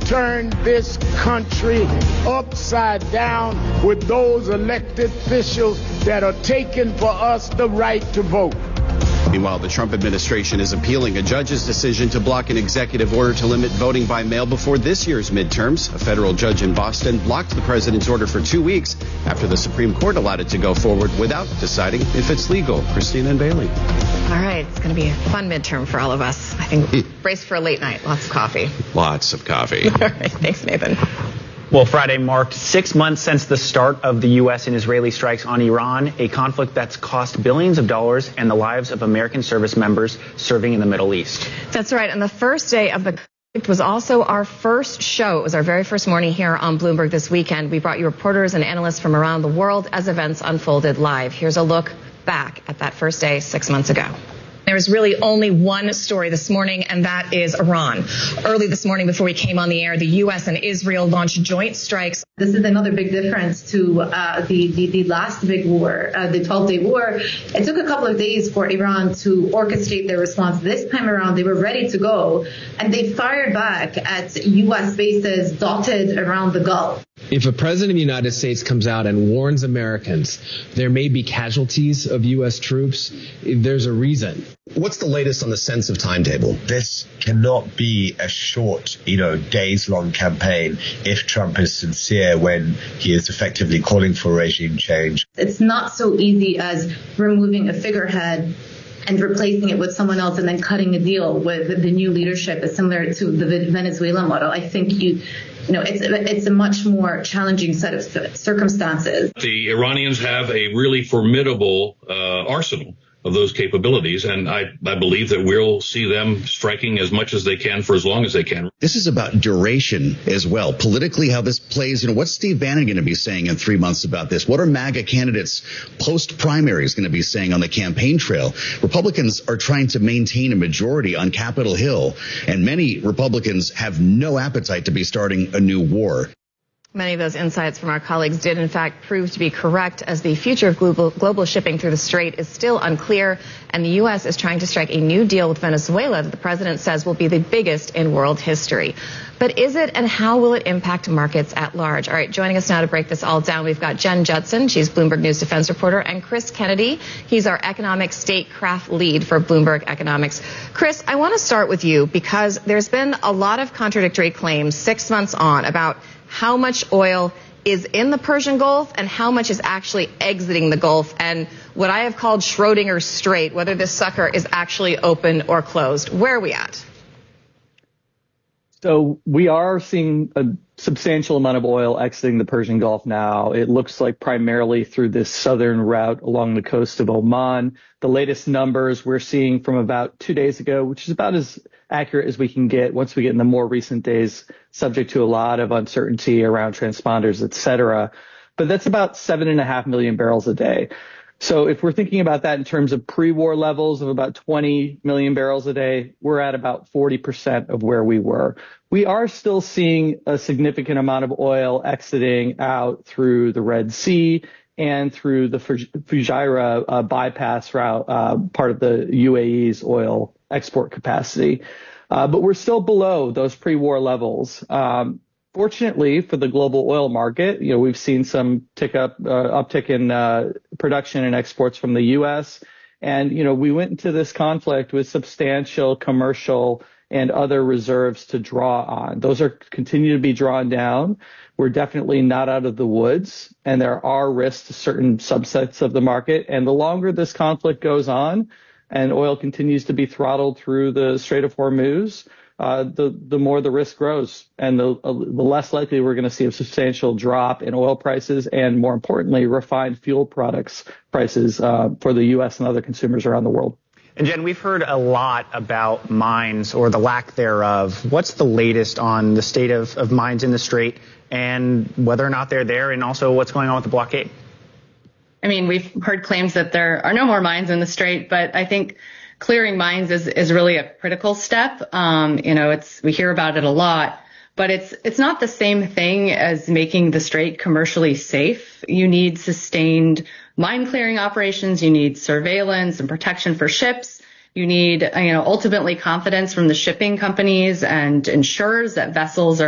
turn this country upside down with those elected officials that are taking for us the right to vote. Meanwhile, the Trump administration is appealing a judge's decision to block an executive order to limit voting by mail before this year's midterms. A federal judge in Boston blocked the president's order for 2 weeks after the Supreme Court allowed it to go forward without deciding if it's legal. Christina and Bailey. All right. It's going to be a fun midterm for all of us. I think brace for a late night. Lots of coffee. Lots of coffee. All right. Thanks, Nathan. Well, Friday marked 6 months since the start of the U.S. and Israeli strikes on Iran, a conflict that's cost billions of dollars and the lives of American service members serving in the Middle East. That's right. And the first day of the conflict was also our first show. It was our very first morning here on Bloomberg this weekend. We brought you reporters and analysts from around the world as events unfolded live. Here's a look back at that first day 6 months ago. There's really only one story this morning, and that is Iran. Early this morning, before we came on the air, the U.S. and Israel launched joint strikes. This is another big difference to the last big war, the 12-day war. It took a couple of days for Iran to orchestrate their response. This time around, they were ready to go, and they fired back at U.S. bases dotted around the Gulf. If a president of the United States comes out and warns Americans there may be casualties of U.S. troops, there's a reason. What's the latest on the sense of timetable? This cannot be a short, days-long campaign if Trump is sincere when he is effectively calling for regime change. It's not so easy as removing a figurehead and replacing it with someone else and then cutting a deal with the new leadership is similar to the Venezuela model. I think it's a much more challenging set of circumstances. The Iranians have a really formidable arsenal of those capabilities, and I believe that we'll see them striking as much as they can for as long as they can. This is about duration as well. Politically, how this plays, what's Steve Bannon going to be saying in 3 months about this? What are MAGA candidates post-primaries going to be saying on the campaign trail? Republicans are trying to maintain a majority on Capitol Hill, and many Republicans have no appetite to be starting a new war. Many of those insights from our colleagues did, in fact, prove to be correct, as the future of global shipping through the Strait is still unclear, and the U.S. is trying to strike a new deal with Venezuela that the president says will be the biggest in world history. But is it, and how will it impact markets at large? All right, joining us now to break this all down, we've got Jen Judson. She's Bloomberg News defense reporter, and Chris Kennedy. He's our economic statecraft lead for Bloomberg Economics. Chris, I want to start with you because there's been a lot of contradictory claims 6 months on about how much oil is in the Persian Gulf and how much is actually exiting the Gulf, and what I have called Schrodinger's Strait, whether this sucker is actually open or closed. Where are we at? So we are seeing a substantial amount of oil exiting the Persian Gulf now. It looks like primarily through this southern route along the coast of Oman. The latest numbers we're seeing from about 2 days ago, which is about as accurate as we can get once we get in the more recent days, subject to a lot of uncertainty around transponders, et cetera. But that's about 7.5 million barrels a day. So if we're thinking about that in terms of pre-war levels of about 20 million barrels a day, we're at about 40% of where we were. We are still seeing a significant amount of oil exiting out through the Red Sea and through the Fujairah bypass route, part of the UAE's oil export capacity. But we're still below those pre-war levels. Fortunately for the global oil market, we've seen some uptick in production and exports from the U.S. And, we went into this conflict with substantial commercial and other reserves to draw on. Those continue to be drawn down. We're definitely not out of the woods, and there are risks to certain subsets of the market. And the longer this conflict goes on and oil continues to be throttled through the Strait of Hormuz, the more the risk grows, and the less likely we're going to see a substantial drop in oil prices and, more importantly, refined fuel products prices for the U.S. and other consumers around the world. And Jen, we've heard a lot about mines or the lack thereof. What's the latest on the state of mines in the Strait and whether or not they're there, and also what's going on with the blockade? I mean, we've heard claims that there are no more mines in the Strait, but I think clearing mines is really a critical step. We hear about it a lot, but it's not the same thing as making the Strait commercially safe. You need sustained mine clearing operations. You need surveillance and protection for ships. You need, ultimately confidence from the shipping companies and insurers that vessels are